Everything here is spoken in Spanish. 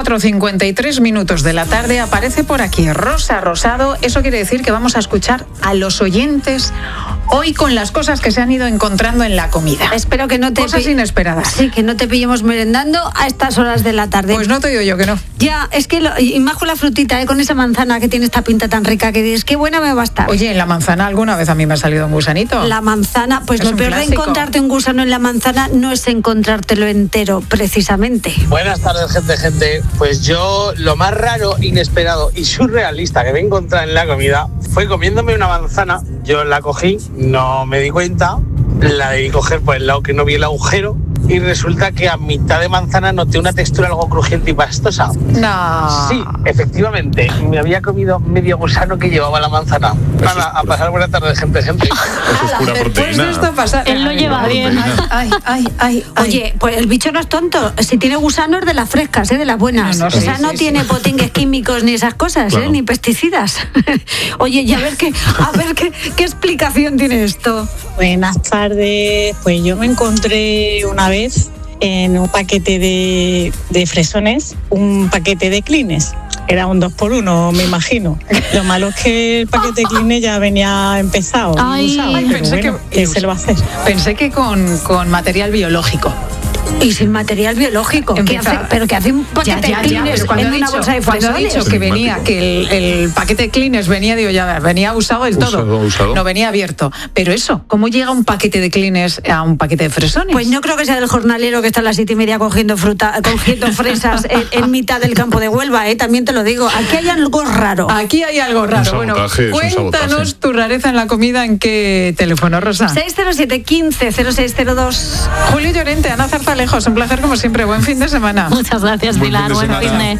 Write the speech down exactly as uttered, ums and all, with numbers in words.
cuatro cincuenta y tres minutos de la tarde aparece por aquí Rosa Rosado. Eso quiere decir que vamos a escuchar a los oyentes hoy con las cosas que se han ido encontrando en la comida. Espero que no te... Cosas pi- inesperadas. Sí, que no te pillemos merendando a estas horas de la tarde. Pues no te digo yo que no. Ya, es que, lo, y más con la frutita, ¿eh? Con esa manzana que tiene esta pinta tan rica que dices, qué buena me va a estar. Oye, en la manzana alguna vez a mí me ha salido un gusanito. La manzana, pues Es lo un peor clásico. de encontrarte un gusano en la manzana no es encontrártelo entero, precisamente. Buenas tardes, gente, gente. Pues yo lo más raro, inesperado y surrealista que me he encontrado en la comida fue comiéndome una manzana. Yo la cogí, no me di cuenta, la debí coger por el lado que no vi el agujero y resulta que a mitad de manzana noté una textura algo crujiente y pastosa. No. Sí, efectivamente, me había comido medio gusano que llevaba la manzana. Nada, a pasar buena tarde, gente, gente. Eso es pura Después proteína. de esto pasar... Él lo lleva bien. Ay, ay, ay, ay. Oye, pues el bicho no es tonto. Si tiene gusanos de las frescas, ¿eh? De las buenas. No, no, o sea, sí, no sí, tiene sí. potingues químicos ni esas cosas, Claro. ¿eh? Ni pesticidas. Oye, y a ver qué, a ver qué, qué explicación tiene esto. Buenas tardes, pues yo me encontré una vez en un paquete de, de fresones, un paquete de Kleenex. Era un dos por uno, me imagino. Lo malo es que el paquete de Kleenex ya venía empezado. y Ay, usado, ay, pero pensé bueno, que- ¿qué se lo va a hacer? Pensé que con, con material biológico. Y sin material biológico. ¿Qué Empieza- hace? Pero que hace un paquete de Kleenex pero cuando en ha una dicho- bolsa de cuando ha fresones. dicho que venía, que el, el paquete de Kleenex venía, digo, ya venía usado del todo. Usado, usado. No venía abierto. Pero eso, ¿cómo llega un paquete de Kleenex a un paquete de fresones? Pues no creo que sea del jornalero que está a las siete y media cogiendo fruta, cogiendo fresas en, en mitad del campo de Huelva, ¿eh? También te lo digo. Aquí hay algo raro. Aquí hay algo raro. Un Bueno, sabotaje, es un cuéntanos sabotaje. tu rareza en la comida. ¿En qué teléfono, Rosa? seis cero siete, quince, cero seis cero dos. Julio Llorente, Ana Zarzalejos, un placer como siempre. Buen fin de semana. Muchas gracias, Buen fin Pilar. de Buen semana. fin de...